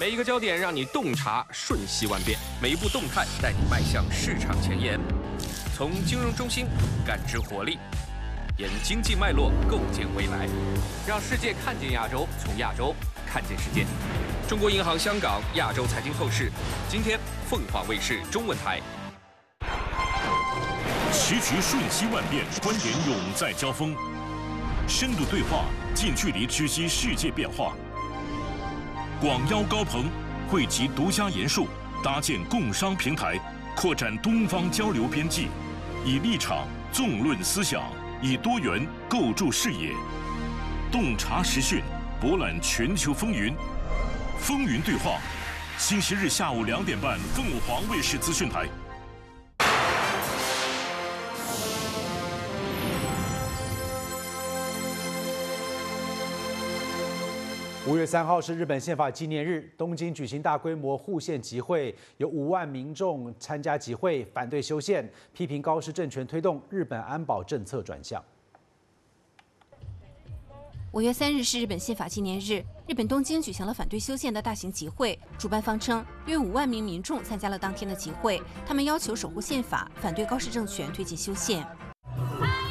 每一个焦点让你洞察瞬息万变，每一步动态带你迈向市场前沿。从金融中心感知活力，沿经济脉络构建未来，让世界看见亚洲，从亚洲看见世界。中国银行香港亚洲财经透视，今天凤凰卫视中文台。 时局瞬息万变，观点永在交锋，深度对话，近距离知悉世界变化。广邀高朋，汇集独家研述，搭建共商平台，扩展东方交流边际，以立场纵论思想，以多元构筑视野，洞察时讯，博览全球风云。风云对话，星期日下午2点半，凤凰卫视资讯台。 5月3号是日本宪法纪念日，东京举行大规模护宪集会，有5万民众参加集会，反对修宪，批评高市政权推动日本安保政策转向。 5月3日是日本宪法纪念日，日本东京举行了反对修宪的大型集会，主办方称约5万名民众参加了当天的集会，他们要求守护宪法，反对高市政权推进修宪。